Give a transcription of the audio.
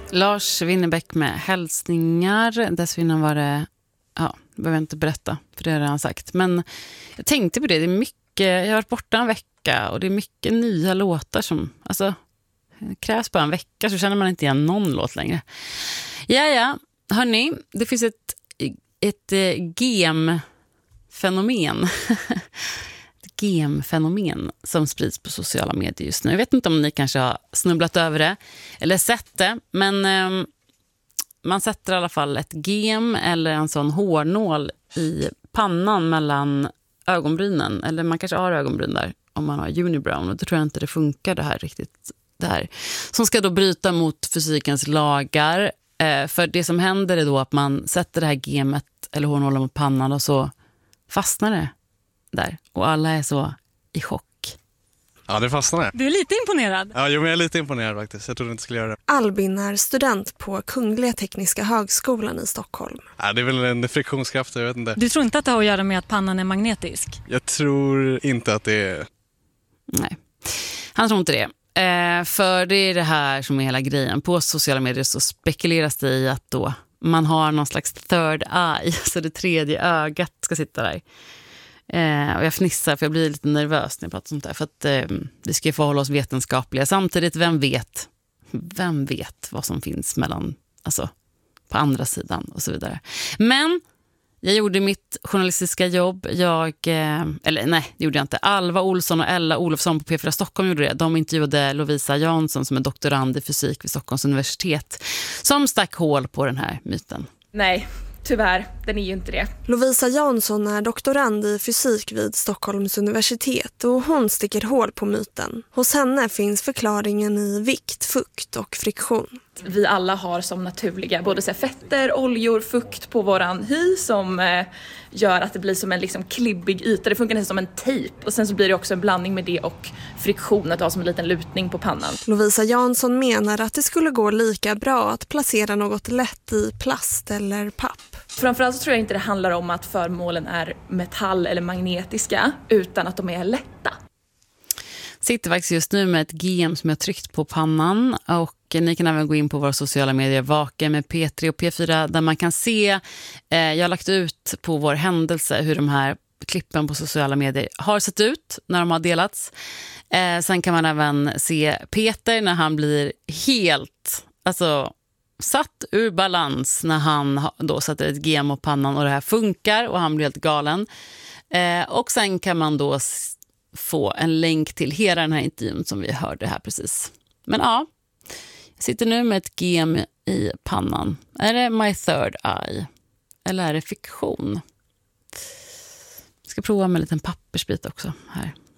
Lars Winnerbäck med hälsningar. Dessförinnan var det, behöver jag inte berätta, för det har jag redan sagt. Men jag tänkte på det är mycket, jag har varit borta en vecka och det är mycket nya låtar som, alltså, det krävs bara en vecka så känner man inte igen någon låt längre. Ja, hörni, det finns ett gem-fenomen. Ett gem-fenomen som sprids på sociala medier just nu. Jag vet inte om ni kanske har snubblat över det eller sett det, men man sätter i alla fall ett gem eller en sån hårnål i pannan mellan ögonbrynen, eller man kanske har ögonbryn där om man har unibrow, och då tror jag inte det funkar det här riktigt. Det här som ska då bryta mot fysikens lagar, för det som händer är då att man sätter det här gemet eller hårnålen mot pannan och så fastnar det där och alla är så i chock. Ja, det fastnar. Du är lite imponerad. Ja, men jag är lite imponerad faktiskt. Jag trodde inte skulle göra det. Albin är student på Kungliga Tekniska högskolan i Stockholm. Ja, det är väl en friktionskraft, jag vet inte. Du tror inte att det har att göra med att pannan är magnetisk? Jag tror inte att det är... Nej, han tror inte det. För det är det här som är hela grejen. På sociala medier så spekuleras det i att då man har någon slags third eye, så det tredje ögat ska sitta där. Och jag fnissar för jag blir lite nervös när jag pratar sånt där. För att vi ska ju förhålla oss vetenskapliga. Samtidigt, vem vet vad som finns mellan, alltså på andra sidan och så vidare. Men jag gjorde mitt journalistiska jobb. Det gjorde jag inte. Alva Olsson och Ella Olofsson på P4 Stockholm gjorde det. De intervjuade Lovisa Jansson som är doktorand i fysik vid Stockholms universitet, som stack hål på den här myten. Nej, tyvärr, den är ju inte det. Lovisa Jansson är doktorand i fysik vid Stockholms universitet och hon sticker hål på myten. Hos henne finns förklaringen i vikt, fukt och friktion. Vi alla har som naturliga både så här fetter, oljor, fukt på våran hy som gör att det blir som en liksom klibbig yta. Det funkar nästan som en tejp. Och sen så blir det också en blandning med det och friktion, att ha som en liten lutning på pannan. Lovisa Jansson menar att det skulle gå lika bra att placera något lätt i plast eller papp. Framförallt så tror jag inte det handlar om att föremålen är metall eller magnetiska, utan att de är lätta. Sitter faktiskt just nu med ett gem som jag tryckt på pannan, och ni kan även gå in på våra sociala medier, Vaka med P3 och P4, där man kan se, jag har lagt ut på vår händelse hur de här klippen på sociala medier har sett ut när de har delats. Sen kan man även se Peter när han blir helt, alltså satt ur balans när han då sätter ett gem på pannan och det här funkar och han blir helt galen. Och sen kan man då få en länk till hela den här intervjun som vi hörde här precis. Men ja, jag sitter nu med ett gem i pannan. Är det my third eye? Eller är det fiktion? Jag ska prova med en liten pappersbit också här.